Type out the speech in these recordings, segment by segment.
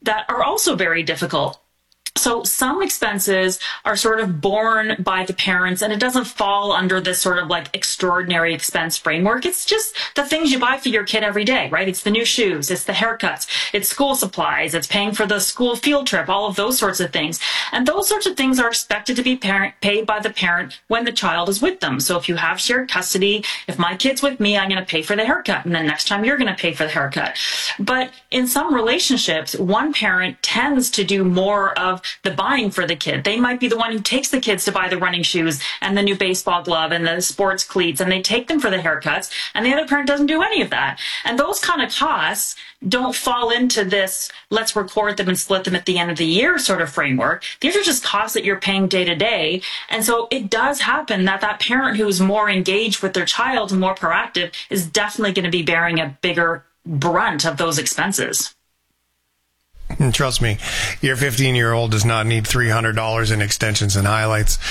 that are also very difficult. So some expenses are sort of borne by the parents, and it doesn't fall under this sort of like extraordinary expense framework. It's just the things you buy for your kid every day, right? It's the new shoes, it's the haircuts, it's school supplies, it's paying for the school field trip, all of those sorts of things. And those sorts of things are expected to be paid by the parent when the child is with them. So if you have shared custody, if my kid's with me, I'm going to pay for the haircut, and then next time you're going to pay for the haircut. But in some relationships, one parent tends to do more of the buying for the kid. They might be the one who takes the kids to buy the running shoes and the new baseball glove and the sports cleats, and they take them for the haircuts, and the other parent doesn't do any of that. And those kind of costs don't fall into this, let's record them and split them at the end of the year sort of framework. These are just costs that you're paying day to day. And so it does happen that that parent who's more engaged with their child and more proactive is definitely going to be bearing a bigger brunt of those expenses. And trust me, your 15-year-old does not need $300 in extensions and highlights.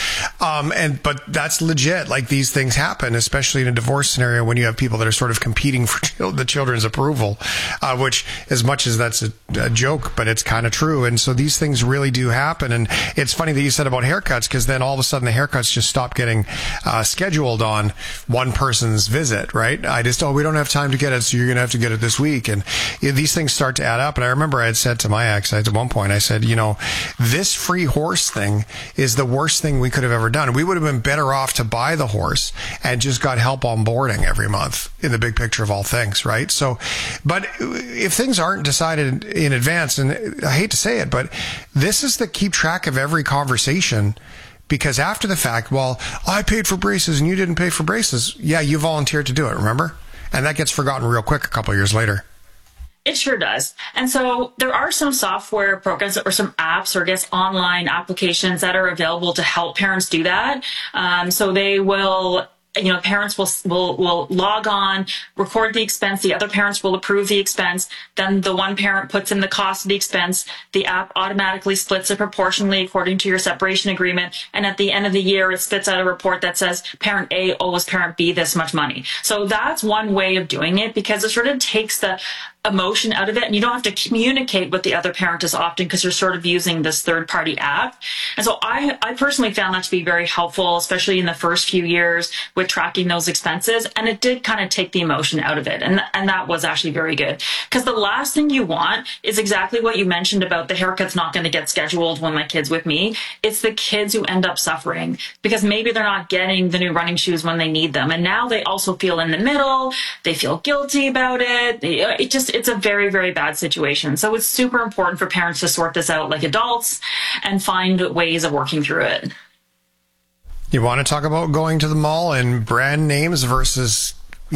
But that's legit. Like, these things happen, especially in a divorce scenario when you have people that are sort of competing for the children's approval, which, as much as that's a joke, but it's kind of true. And so these things really do happen. And it's funny that you said about haircuts, because then all of a sudden the haircuts just stop getting scheduled on one person's visit, right? We don't have time to get it, so you're going to have to get it this week. And these things start to add up. And I remember I had said to my ex, at one point, I said, this free horse thing is the worst thing we could have ever done. We would have been better off to buy the horse and just got help on boarding every month in the big picture of all things, right? So, but if things aren't decided in advance, and I hate to say it, but this is the keep track of every conversation. Because after the fact, well, I paid for braces and you didn't pay for braces. Yeah, you volunteered to do it, remember? And that gets forgotten real quick a couple of years later. It sure does. And so there are some software programs or some apps or I guess online applications that are available to help parents do that. So they will, parents will log on, record the expense. The other parents will approve the expense. Then the one parent puts in the cost of the expense. The app automatically splits it proportionally according to your separation agreement. And at the end of the year, it spits out a report that says parent A owes parent B this much money. So that's one way of doing it, because it sort of takes the emotion out of it, and you don't have to communicate with the other parent as often because you're sort of using this third-party app. And so I personally found that to be very helpful, especially in the first few years with tracking those expenses, and it did kind of take the emotion out of it, and that was actually very good. Because the last thing you want is exactly what you mentioned about the haircut's not going to get scheduled when my kid's with me. It's the kids who end up suffering because maybe they're not getting the new running shoes when they need them, and now they also feel in the middle, they feel guilty about it. It's a very, very bad situation. So it's super important for parents to sort this out like adults and find ways of working through it. You want to talk about going to the mall and brand names versus,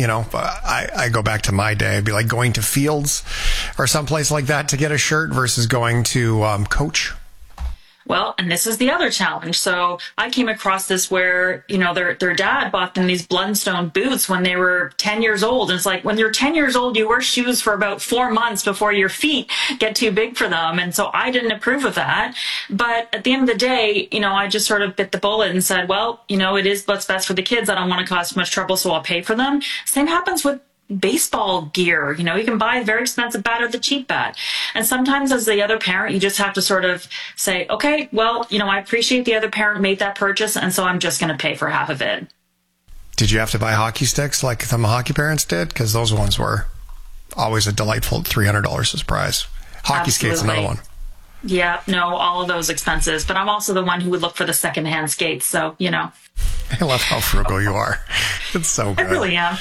I go back to my day. It'd be like going to Fields or someplace like that to get a shirt versus going to Coach. Well, and this is the other challenge. So I came across this where, their dad bought them these Bloodstone boots when they were 10 years old. And it's like, when you're 10 years old, you wear shoes for about 4 months before your feet get too big for them. And so I didn't approve of that. But at the end of the day, I just sort of bit the bullet and said, well, it is what's best for the kids. I don't want to cause too much trouble, so I'll pay for them. Same happens with baseball gear. You can buy a very expensive bat or the cheap bat. And sometimes as the other parent, you just have to sort of say, okay, well, I appreciate the other parent made that purchase, and so I'm just going to pay for half of it. Did you have to buy hockey sticks like some hockey parents did? Because those ones were always a delightful $300 surprise. Hockey skates, another one. Yeah, no, all of those expenses. But I'm also the one who would look for the secondhand skates. So, I love how frugal you are. It's so good. I really am.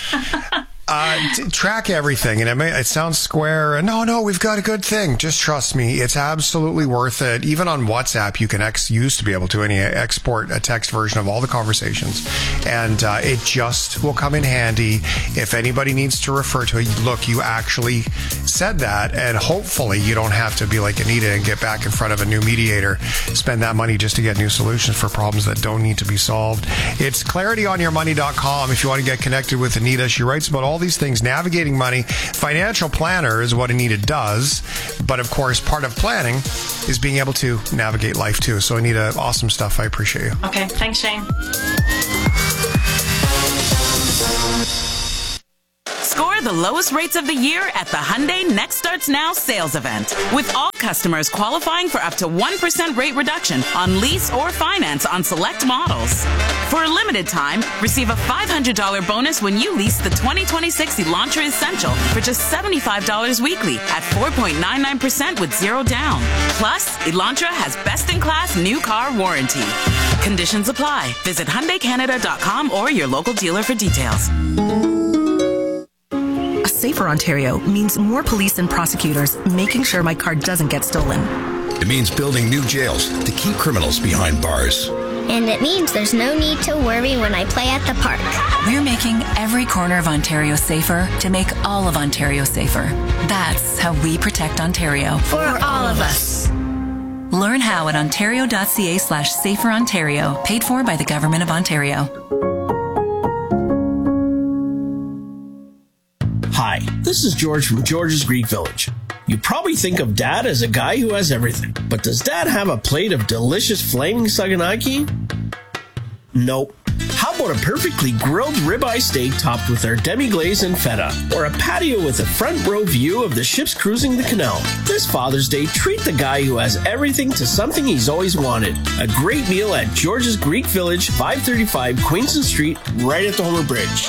Track everything, and it sounds square, and no, we've got a good thing. Just trust me, it's absolutely worth it. Even on WhatsApp, you can used to be able to export a text version of all the conversations, and it just will come in handy if anybody needs to refer to it. Look, you actually said that, and hopefully you don't have to be like Anita and get back in front of a new mediator, spend that money just to get new solutions for problems that don't need to be solved. It's clarityonyourmoney.com if you want to get connected with Anita. She writes about all these things. Navigating money. Financial planner is what Anita does. But of course, part of planning is being able to navigate life too. So Anita, awesome stuff. I appreciate you. Okay. Thanks, Shane. Score Secure the lowest rates of the year at the Hyundai Next Starts Now sales event, with all customers qualifying for up to 1% rate reduction on lease or finance on select models. For a limited time, receive a $500 bonus when you lease the 2026 Elantra Essential for just $75 weekly at 4.99% with zero down. Plus, Elantra has best-in-class new car warranty. Conditions apply. Visit HyundaiCanada.com or your local dealer for details. A safer Ontario means more police and prosecutors making sure my car doesn't get stolen. It means building new jails to keep criminals behind bars. And it means there's no need to worry when I play at the park. We're making every corner of Ontario safer to make all of Ontario safer. That's how we protect Ontario. For all of us. Learn how at ontario.ca/saferontario, paid for by the Government of Ontario. Hi, this is George from George's Greek Village. You probably think of Dad as a guy who has everything, but does Dad have a plate of delicious flaming saganaki? Nope. How about a perfectly grilled ribeye steak topped with our demi-glaze and feta? Or a patio with a front row view of the ships cruising the canal? This Father's Day, treat the guy who has everything to something he's always wanted. A great meal at George's Greek Village, 535 Queenston Street, right at the Homer Bridge.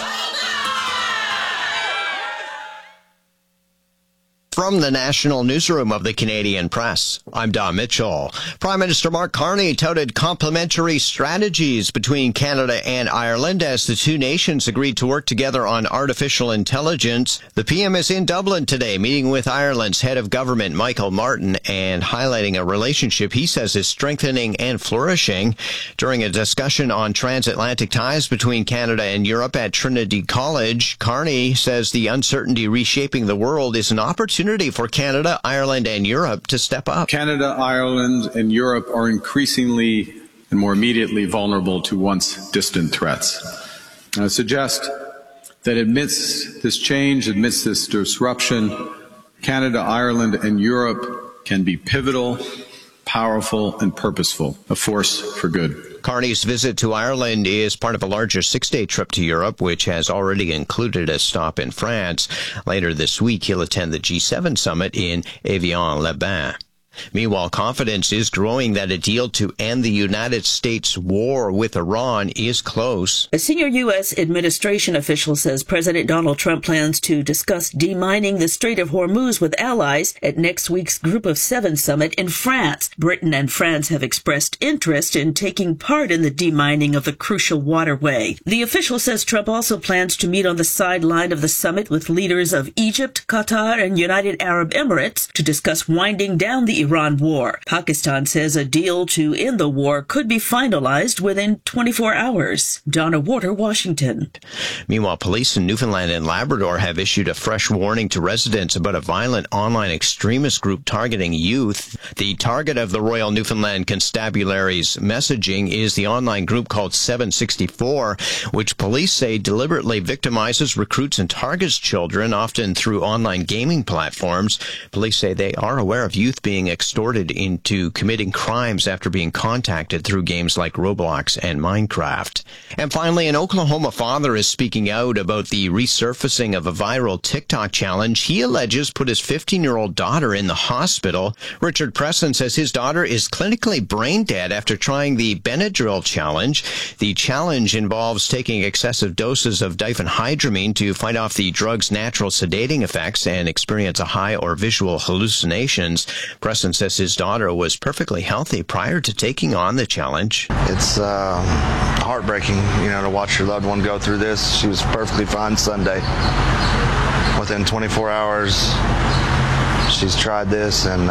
From the National Newsroom of the Canadian Press, I'm Don Mitchell. Prime Minister Mark Carney touted complementary strategies between Canada and Ireland as the two nations agreed to work together on artificial intelligence. The PM is in Dublin today, meeting with Ireland's head of government, Michael Martin, and highlighting a relationship he says is strengthening and flourishing. During a discussion on transatlantic ties between Canada and Europe at Trinity College, Carney says the uncertainty reshaping the world is an opportunity for Canada, Ireland, and Europe to step up. Canada, Ireland, and Europe are increasingly and more immediately vulnerable to once distant threats. I suggest that amidst this change, amidst this disruption, Canada, Ireland, and Europe can be pivotal, powerful, and purposeful, a force for good. Carney's visit to Ireland is part of a larger 6-day trip to Europe, which has already included a stop in France. Later this week, he'll attend the G7 summit in Evian-les-Bains. Meanwhile, confidence is growing that a deal to end the United States war with Iran is close. A senior U.S. administration official says President Donald Trump plans to discuss demining the Strait of Hormuz with allies at next week's Group of Seven summit in France. Britain and France have expressed interest in taking part in the demining of the crucial waterway. The official says Trump also plans to meet on the sideline of the summit with leaders of Egypt, Qatar, and United Arab Emirates to discuss winding down the Iran war. Pakistan says a deal to end the war could be finalized within 24 hours. Donna Warder, Washington. Meanwhile, police in Newfoundland and Labrador have issued a fresh warning to residents about a violent online extremist group targeting youth. The target of the Royal Newfoundland Constabulary's messaging is the online group called 764, which police say deliberately victimizes, recruits, and targets children, often through online gaming platforms. Police say they are aware of youth being extorted into committing crimes after being contacted through games like Roblox and Minecraft. And finally, an Oklahoma father is speaking out about the resurfacing of a viral TikTok challenge he alleges put his 15-year-old daughter in the hospital. Richard Preston says his daughter is clinically brain dead after trying the Benadryl challenge. The challenge involves taking excessive doses of diphenhydramine to fight off the drug's natural sedating effects and experience a high or visual hallucinations. Preston says his daughter was perfectly healthy prior to taking on the challenge. It's heartbreaking, to watch your loved one go through this. She was perfectly fine Sunday. Within 24 hours, she's tried this and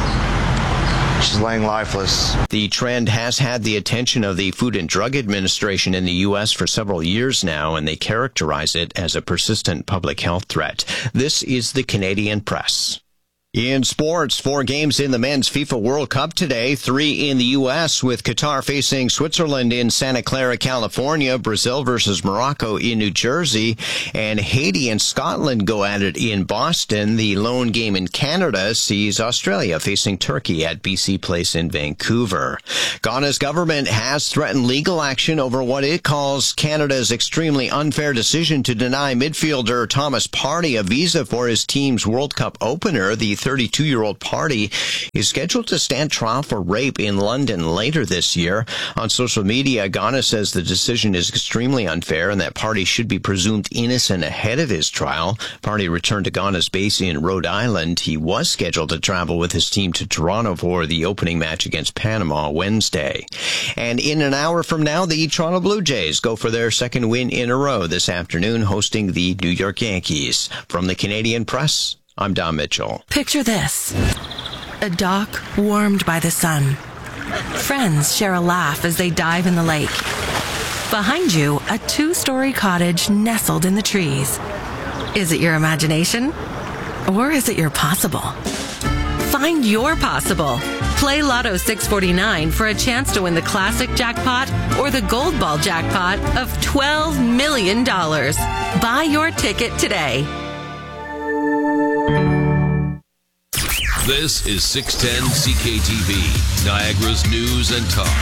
she's laying lifeless. The trend has had the attention of the Food and Drug Administration in the U.S. for several years now, and they characterize it as a persistent public health threat. This is the Canadian Press. In sports, 4 games in the men's FIFA World Cup today, 3 in the U.S. with Qatar facing Switzerland in Santa Clara, California, Brazil versus Morocco in New Jersey, and Haiti and Scotland go at it in Boston. The lone game in Canada sees Australia facing Turkey at BC Place in Vancouver. Ghana's government has threatened legal action over what it calls Canada's extremely unfair decision to deny midfielder Thomas Partey a visa for his team's World Cup opener. The 32-year-old Partey is scheduled to stand trial for rape in London later this year. On social media, Ghana says the decision is extremely unfair and that Partey should be presumed innocent ahead of his trial. Partey returned to Ghana's base in Rhode Island. He was scheduled to travel with his team to Toronto for the opening match against Panama Wednesday. And in an hour from now, the Toronto Blue Jays go for their second win in a row this afternoon, hosting the New York Yankees. From the Canadian Press, I'm Don Mitchell. Picture this. A dock warmed by the sun. Friends share a laugh as they dive in the lake. Behind you, a 2-story cottage nestled in the trees. Is it your imagination? Or is it your possible? Find your possible. Play Lotto 649 for a chance to win the classic jackpot or the gold ball jackpot of $12 million. Buy your ticket today. This is 610 CKTV, Niagara's news and talk.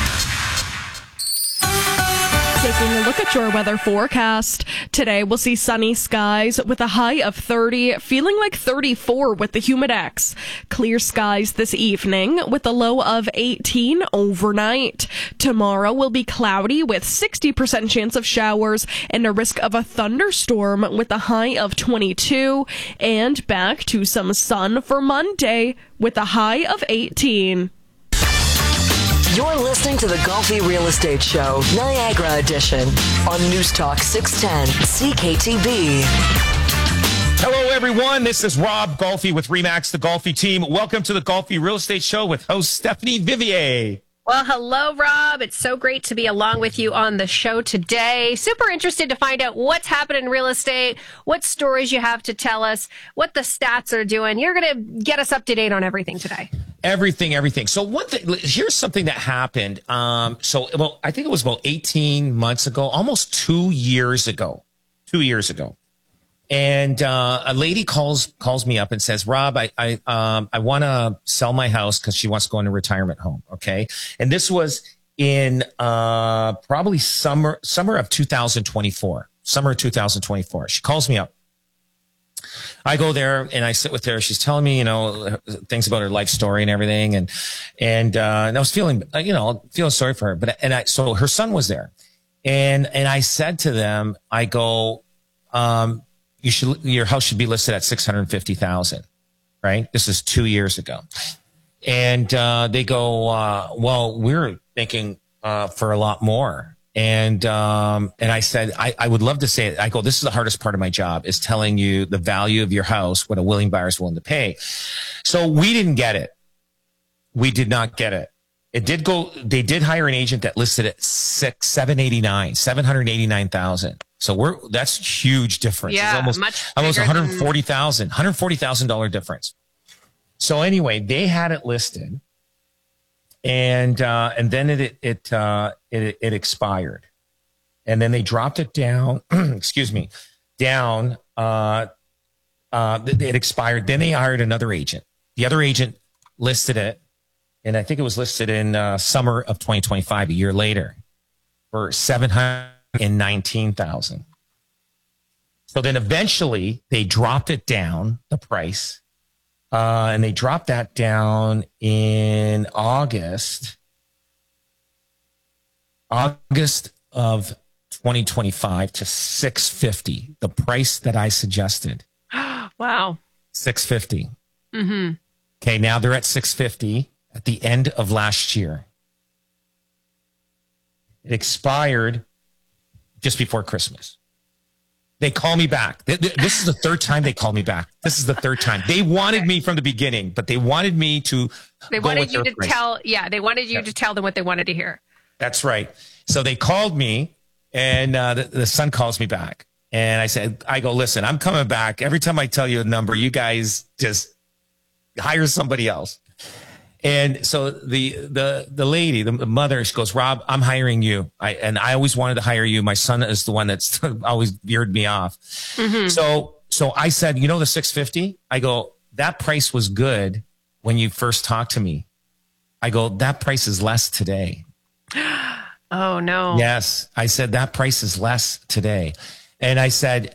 Taking a look at your weather forecast. Today, we'll see sunny skies with a high of 30, feeling like 34 with the humidex. Clear skies this evening with a low of 18 overnight. Tomorrow will be cloudy with 60% chance of showers and a risk of a thunderstorm with a high of 22. And back to some sun for Monday with a high of 18. You're listening to the Golfi Real Estate Show, Niagara Edition, on News Talk 610 CKTV. Hello, everyone. This is Rob Golfi with RE/MAX, the Golfi team. Welcome to the Golfi Real Estate Show with host Stephanie Vivier. Well, hello, Rob. It's so great to be along with you on the show today. Super interested to find out what's happening in real estate, what stories you have to tell us, what the stats are doing. You're going to get us up to date on everything today. Everything. So one thing, here's something that happened. I think it was about 18 months ago, almost 2 years ago. And a lady calls me up and says, Rob, I want to sell my house because she wants to go into a retirement home. Okay. And this was in probably summer of 2024. She calls me up. I go there and I sit with her. She's telling me, things about her life story and everything. And I was feeling sorry for her. So her son was there. And I said to them, I go, your house should be listed at $650,000, right? This is 2 years ago. And they go, well, we're thinking for a lot more. And I said, I would love to say it. I go, this is the hardest part of my job, is telling you the value of your house, what a willing buyer is willing to pay. So we didn't get it. We did not get it. It did go, they did hire an agent that listed it $789,000. So that's huge difference. Yeah, it's almost $140,000 difference. So anyway, they had it listed. And then it expired, and then they dropped it down. Excuse me, down. It expired. Then they hired another agent. The other agent listed it, and I think it was listed in summer of 2025, a year later, for $719,000. So then eventually they dropped it down, the price. And they dropped that down in August of 2025 to $650, the price that I suggested. Wow. $650. Mm-hmm. Okay, now they're at $650 at the end of last year. It expired just before Christmas. They call me back. This is the third time they called me back. This is the third time. They wanted me from the beginning, but they wanted me to. They wanted you to tell. Yeah, they wanted you to tell them what they wanted to hear. That's right. So they called me, and the son calls me back, and I go, listen, I'm coming back. Every time I tell you a number, you guys just hire somebody else. And so the lady, the mother, she goes, Rob, I'm hiring you. I always wanted to hire you. My son is the one that's always veered me off. Mm-hmm. So I said, the $650, I go, that price was good when you first talked to me. I go, that price is less today. Oh no. Yes. I said, that price is less today. And I said,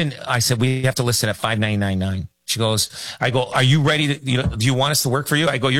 we have to list it at $5,999. She goes, I go, are you ready to, do you want us to work for you? I go,